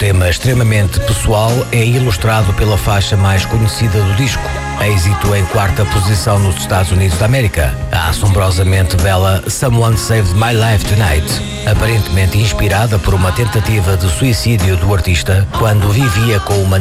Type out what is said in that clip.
tema extremamente pessoal é ilustrado pela faixa mais conhecida do disco, êxito em 4ª posição nos Estados Unidos da América, a assombrosamente bela Someone Saved My Life Tonight, aparentemente inspirada por uma tentativa de suicídio do artista quando vivia com uma